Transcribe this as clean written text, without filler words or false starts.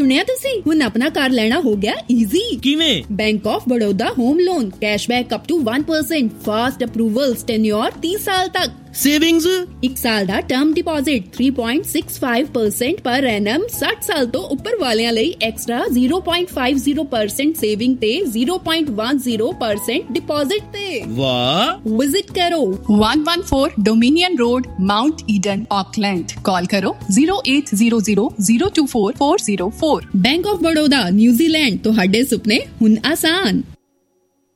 ਸੁਣਿਆ ਤੁਸੀਂ? ਹੁਣ ਆਪਣਾ ਕਾਰ ਲੈਣਾ ਹੋ ਗਿਆ ਈਜ਼ੀ। ਕਿਵੇਂ? Bank of Baroda home loan, cashback up to 1%, fast approvals, tenure 30 ਸਾਲ ਤੱਕ, ਸੇਵਿੰਗਸ 1 ਸਾਲ ਦਾ ਟਰਮ ਡਿਪੋਜ਼ਿਟ 3.65% ਪਰ ਐਨਮ, 60 ਸਾਲ ਤੋਂ ਉੱਪਰ ਵਾਲਿਆਂ ਲਈ ਐਕਸਟਰਾ 0.50% ਸੇਵਿੰਗ ਤੇ 0.10% ਡਿਪੋਜ਼ਿਟ ਤੇ। ਵਾਹ! ਵਿਜ਼ਿਟ ਕਰੋ 114 dominion road, Mount Eden, Auckland. ਕਾਲ ਕਰੋ 0800024404। Bank of Baroda, New Zealand. ਤੁਹਾਡੇ ਸੁਪਨੇ ਹੁਣ ਆਸਾਨ।